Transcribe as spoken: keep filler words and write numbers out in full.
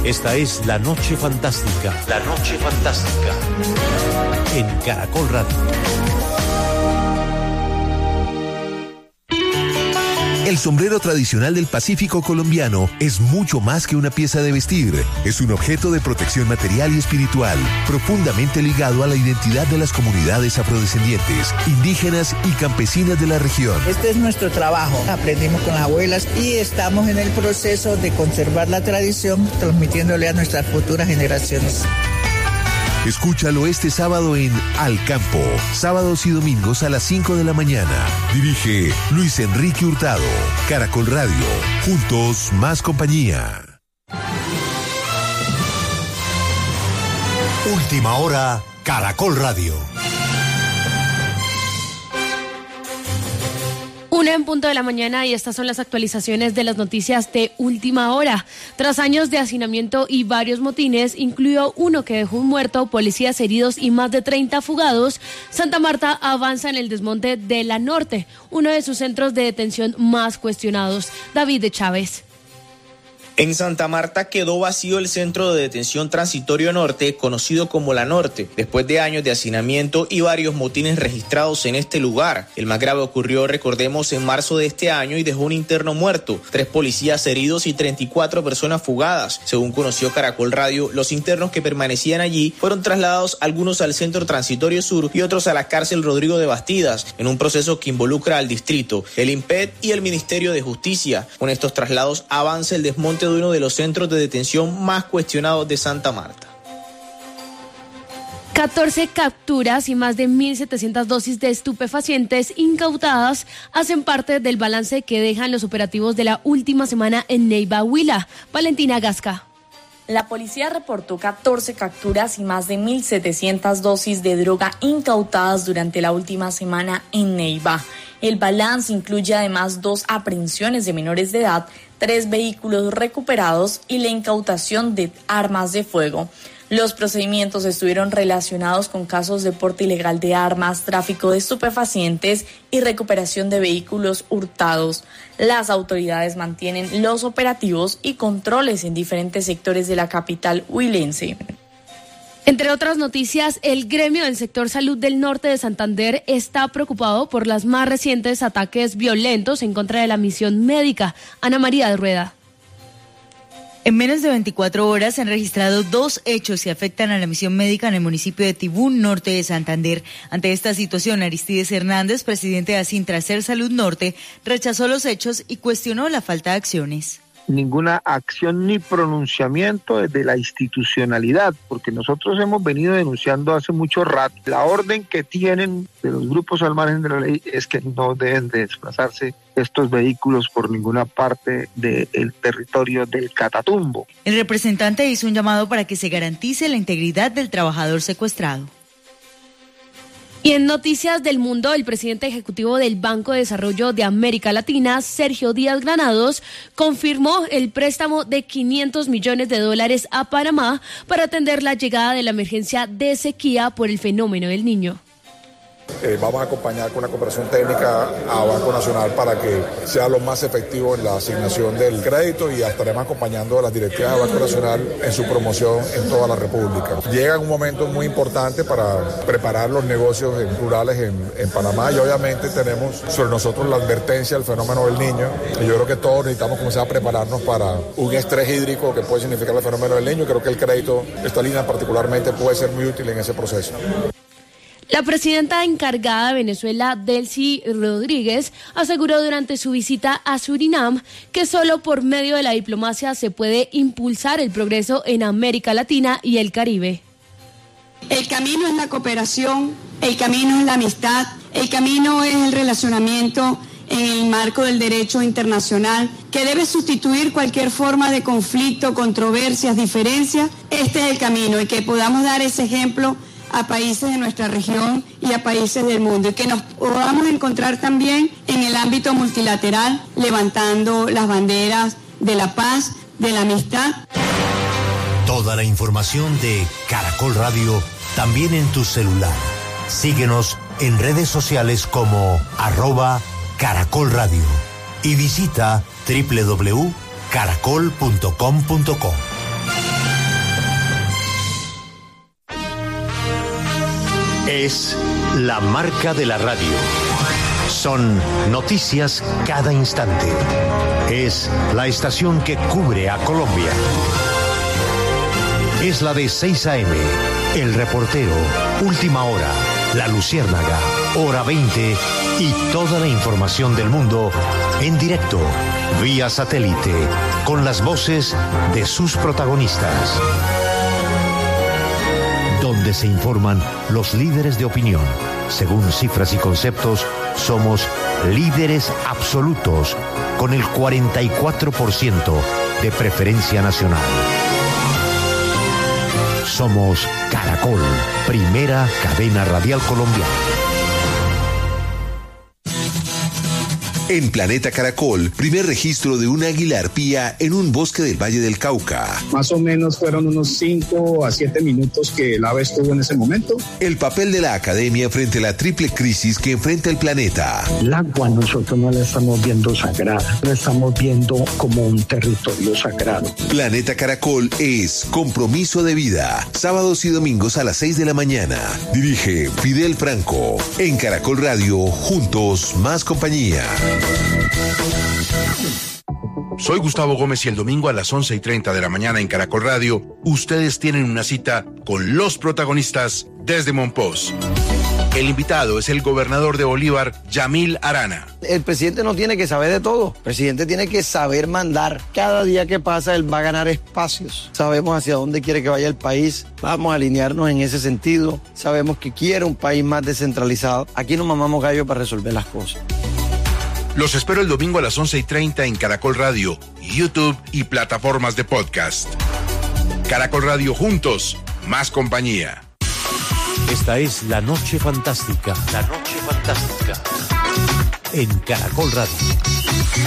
Esta es La Noche Fantástica. La Noche Fantástica. En Caracol Radio. El sombrero tradicional del Pacífico colombiano es mucho más que una pieza de vestir. Es un objeto de protección material y espiritual, profundamente ligado a la identidad de las comunidades afrodescendientes, indígenas y campesinas de la región. Este es nuestro trabajo. Aprendimos con las abuelas y estamos en el proceso de conservar la tradición, transmitiéndole a nuestras futuras generaciones. Escúchalo este sábado en Al Campo, sábados y domingos a las cinco de la mañana. Dirige Luis Enrique Hurtado. Caracol Radio, juntos más compañía. Última hora, Caracol Radio. Una en punto de la mañana y estas son las actualizaciones de las noticias de última hora. Tras años de hacinamiento y varios motines, incluido uno que dejó un muerto, policías heridos y más de treinta fugados, Santa Marta avanza en el desmonte de La Norte, uno de sus centros de detención más cuestionados. David de Chávez. En Santa Marta quedó vacío el centro de detención transitorio norte, conocido como La Norte, después de años de hacinamiento y varios motines registrados en este lugar. El más grave ocurrió, recordemos, en marzo de este año y dejó un interno muerto, tres policías heridos y treinta y cuatro personas fugadas. Según conoció Caracol Radio, los internos que permanecían allí fueron trasladados algunos al centro transitorio sur y otros a la cárcel Rodrigo de Bastidas, en un proceso que involucra al distrito, el INPED y el Ministerio de Justicia. Con estos traslados avanza el desmonte de uno de los centros de detención más cuestionados de Santa Marta. catorce capturas y más de mil setecientas dosis de estupefacientes incautadas hacen parte del balance que dejan los operativos de la última semana en Neiva, Huila. Valentina Gasca. La policía reportó catorce capturas y más de mil setecientas dosis de droga incautadas durante la última semana en Neiva. El balance incluye además dos aprehensiones de menores de edad, tres vehículos recuperados y la incautación de armas de fuego. Los procedimientos estuvieron relacionados con casos de porte ilegal de armas, tráfico de estupefacientes y recuperación de vehículos hurtados. Las autoridades mantienen los operativos y controles en diferentes sectores de la capital huilense. Entre otras noticias, el gremio del sector salud del norte de Santander está preocupado por los más recientes ataques violentos en contra de la misión médica. Ana María de Rueda. En menos de veinticuatro horas se han registrado dos hechos que afectan a la misión médica en el municipio de Tibú, norte de Santander. Ante esta situación, Aristides Hernández, presidente de Asintracer Salud Norte, rechazó los hechos y cuestionó la falta de acciones. Ninguna acción ni pronunciamiento desde la institucionalidad, porque nosotros hemos venido denunciando hace mucho rato. La orden que tienen de los grupos al margen de la ley es que no deben de desplazarse estos vehículos por ninguna parte del territorio del Catatumbo. El representante hizo un llamado para que se garantice la integridad del trabajador secuestrado. Y en Noticias del Mundo, el presidente ejecutivo del Banco de Desarrollo de América Latina, Sergio Díaz Granados, confirmó el préstamo de quinientos millones de dólares a Panamá para atender la llegada de la emergencia de sequía por el fenómeno del Niño. Eh, vamos a acompañar con la cooperación técnica a Banco Nacional para que sea lo más efectivo en la asignación del crédito y estaremos acompañando a las directivas de Banco Nacional en su promoción en toda la República. Llega un momento muy importante para preparar los negocios rurales en, en Panamá y obviamente tenemos sobre nosotros la advertencia del fenómeno del Niño y yo creo que todos necesitamos comenzar a prepararnos para un estrés hídrico que puede significar el fenómeno del Niño. Creo que el crédito, esta línea particularmente, puede ser muy útil en ese proceso. La presidenta encargada de Venezuela, Delcy Rodríguez, aseguró durante su visita a Surinam que solo por medio de la diplomacia se puede impulsar el progreso en América Latina y el Caribe. El camino es la cooperación, el camino es la amistad, el camino es el relacionamiento en el marco del derecho internacional, que debe sustituir cualquier forma de conflicto, controversias, diferencias. Este es el camino y que podamos dar ese ejemplo a países de nuestra región y a países del mundo y que nos podamos encontrar también en el ámbito multilateral levantando las banderas de la paz, de la amistad. Toda la información de Caracol Radio también en tu celular. Síguenos en redes sociales como arroba Caracol Radio y visita doble u doble u doble u punto caracol punto com punto co. Es la marca de la radio. Son noticias cada instante. Es la estación que cubre a Colombia. Es la de seis a eme, El Reportero, Última Hora, La Luciérnaga, Hora veinte y toda la información del mundo en directo, vía satélite, con las voces de sus protagonistas. Donde se informan los líderes de opinión. Según cifras y conceptos, somos líderes absolutos con el cuarenta y cuatro por ciento de preferencia nacional. Somos Caracol, primera cadena radial colombiana. En Planeta Caracol, primer registro de un águila arpía en un bosque del Valle del Cauca. Más o menos fueron unos cinco a siete minutos que el ave estuvo en ese momento. El papel de la academia frente a la triple crisis que enfrenta el planeta. El agua nosotros no la estamos viendo sagrada, la estamos viendo como un territorio sagrado. Planeta Caracol es compromiso de vida. Sábados y domingos a las seis de la mañana. Dirige Fidel Franco. En Caracol Radio, juntos, más compañía. Soy Gustavo Gómez y el domingo a las once y treinta de la mañana en Caracol Radio, ustedes tienen una cita con los protagonistas desde Monpós. El invitado es el gobernador de Bolívar, Yamil Arana. El presidente no tiene que saber de todo. El presidente tiene que saber mandar. Cada día que pasa, él va a ganar espacios. Sabemos hacia dónde quiere que vaya el país. Vamos a alinearnos en ese sentido. Sabemos que quiere un país más descentralizado. Aquí no mamamos gallo para resolver las cosas. Los espero el domingo a las once y treinta en Caracol Radio, YouTube y plataformas de podcast. Caracol Radio, juntos, más compañía. Esta es La Noche Fantástica. La Noche Fantástica. En Caracol Radio.